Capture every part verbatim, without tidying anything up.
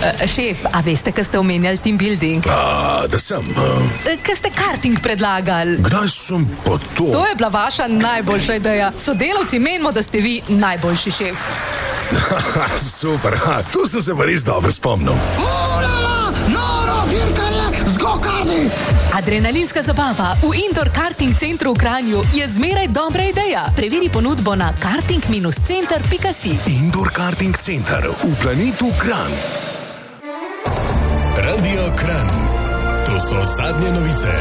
Uh, šef, a veste, kaj ste omenjali team building? A, da sem. Uh... Uh, kaj ste karting predlagali? Kdaj sem pa to? To je bila vaša najboljša ideja. Sodelavci menimo, da ste vi najboljši šef. Super, ha, tu sem se pa res dobro spomnil. Noro dirkanje z go-karti! Adrenalinska zabava v indoor karting centru v Kranju je zmeraj dobra ideja. Preveri ponudbo na karting center pika si. Indoor karting center v planetu Kranj. Radio Kranj. To so zadnje novice.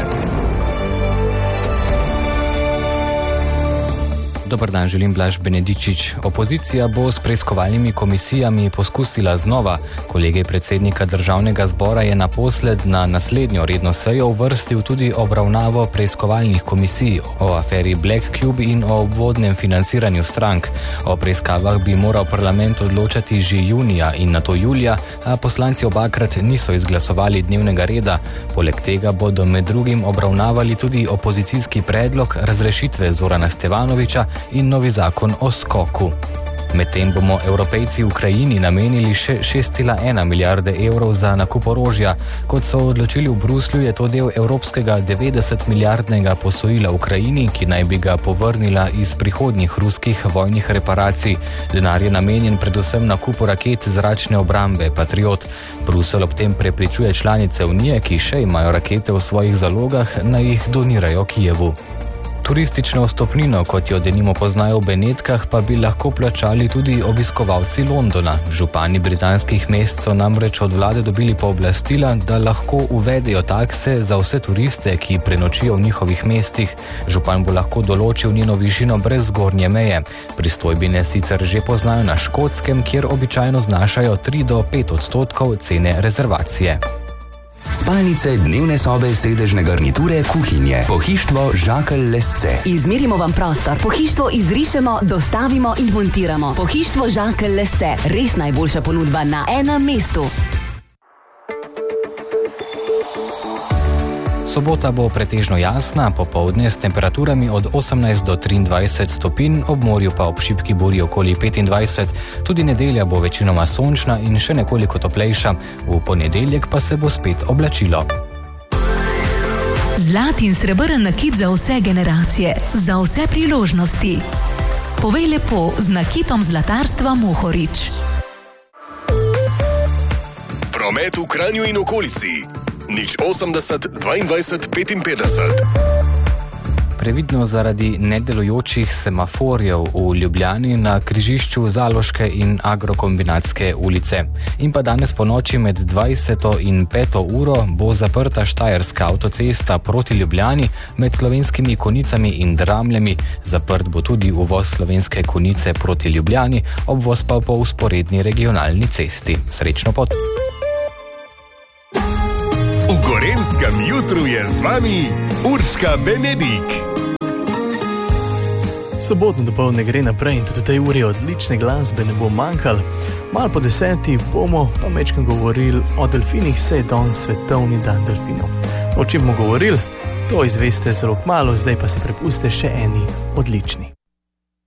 Dobar dan, želim Blaž Benedičič. Opozicija bo s preiskovalnimi komisijami poskusila znova. Kolegij predsednika državnega zbora je naposled na naslednjo redno sejo uvrstil tudi obravnavo preiskovalnih komisij o aferi Black Cube in o obvodnem financiranju strank. O preiskavah bi moral parlament odločati že junija in nato julija, a poslanci obakrat niso izglasovali dnevnega reda. Poleg tega bodo med drugim obravnavali tudi opozicijski predlog razrešitve Zorana Stevanovića in novi zakon o skoku. Medtem bomo Evropejci Ukrajini namenili še šest cela ena milijarde evrov za nakup orožja. Kot so odločili v Bruslju, je to del evropskega devetdeset milijardnega posojila Ukrajini, ki naj bi ga povrnila iz prihodnjih ruskih vojnih reparacij. Denar je namenjen predvsem nakupu raket zračne obrambe Patriot. Bruselj ob tem prepričuje članice Unije, ki še imajo rakete v svojih zalogah, naj jih donirajo Kijevu. Turistično vstopnino, kot jo denimo poznajo v Benetkah, pa bi lahko plačali tudi obiskovalci Londona. Župani britanskih mest so namreč od vlade dobili pooblastila, da lahko uvedejo takse za vse turiste, ki prenočijo v njihovih mestih. Župan bo lahko določil njeno višino brez zgornje meje. Pristojbine sicer že poznajo na Škotskem, kjer običajno znašajo tri do pet odstotkov cene rezervacije. Spalnice, dnevne sobe, sedežne garniture, kuhinje. Pohištvo Žakelj Lesce. Izmerimo vam prostor, pohištvo izrišemo, dostavimo in montiramo. Pohištvo Žakelj Lesce. Res najboljša ponudba na enem mestu. Sobota bo pretežno jasna, popoldne s temperaturami od osemnajst do triindvajset stopinj, ob morju pa ob šibki burji okoli petindvajset. Tudi nedelja bo večinoma sončna in še nekoliko toplejša. V ponedeljek pa se bo spet oblačilo. Zlat in srebrn nakit za vse generacije, za vse priložnosti. Povej lepo z nakitom zlatarstva Mohorič. Promet v Kranju in okolici. Nič osemdeset, dvaindvajset, petinpetdeset. Previdno zaradi nedelujočih semaforjev v Ljubljani na križišču Zaloške in Agrokombinatske ulice. In pa danes po noči med dvajseto in peto uro bo zaprta Štajerska avtocesta proti Ljubljani med Slovenskimi Konicami in Dramljami. Zaprt bo tudi uvoz Slovenske Konice proti Ljubljani, obvoz pa po vzporedni regionalni cesti. Srečno pot! V Gorenskem jutru je z vami Urška Benedik. Sobotno dopoldne gre naprej in tudi v tej uri odlične glasbe ne bo manjkalo. Malo po deseti bomo pa mečkam govorili o delfinih, saj je danes svetovni dan delfinov. O čem bomo govorili, to izveste zelo kmalu, zdaj pa se prepuste še eni odlični.